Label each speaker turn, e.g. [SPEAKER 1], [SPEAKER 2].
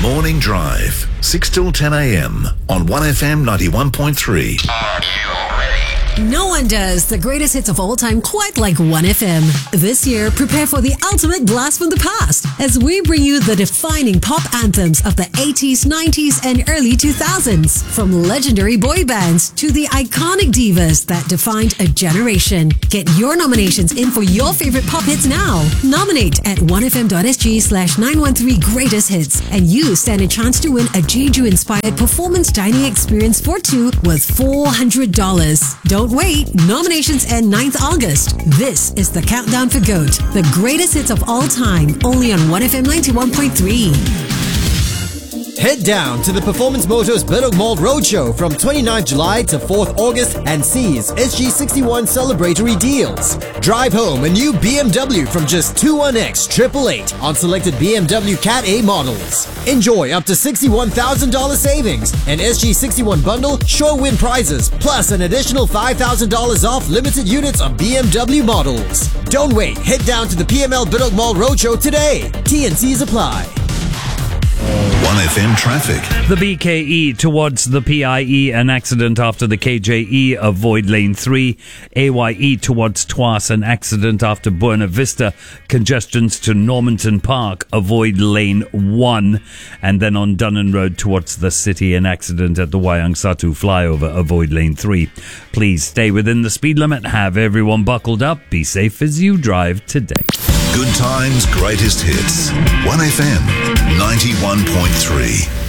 [SPEAKER 1] Morning Drive, 6 till 10 a.m. on 1FM 91.3.
[SPEAKER 2] No one does the greatest hits of all time quite like 1FM. This year, prepare for the ultimate blast from the past as we bring you the defining pop anthems of the 80s, 90s, and early 2000s. From legendary boy bands to the iconic divas that defined a generation. Get your nominations in for your favorite pop hits now. Nominate at 1fm.sg/913 greatest hits, and you stand a chance to win a Jeju-inspired performance dining experience for two worth $400. Don't wait. Nominations end 9th August. This is the countdown for GOAT, the greatest hits of all time, only on 1FM 91.3.
[SPEAKER 3] Head down to the Performance Motors Bedok Mall Roadshow from 29th July to 4th August and seize SG61 celebratory deals. Drive home a new BMW from just 21X 888 on selected BMW Cat A models. Enjoy up to $61,000 savings, an SG61 bundle, sure win prizes, plus an additional $5,000 off limited units of BMW models. Don't wait, head down to the PML Bedok Mall Roadshow today. T&Cs apply.
[SPEAKER 1] 1FM traffic.
[SPEAKER 4] The BKE towards the PIE, an accident after the KJE, avoid lane 3. AYE towards Tuas, an accident after Buena Vista, congestions to Normanton Park, avoid lane 1. And then on Dunnan Road towards the city, an accident at the Wayang Satu flyover, avoid lane 3. Please stay within the speed limit, have everyone buckled up, be safe as you drive today.
[SPEAKER 1] Good times, greatest hits. 1FM 91.3.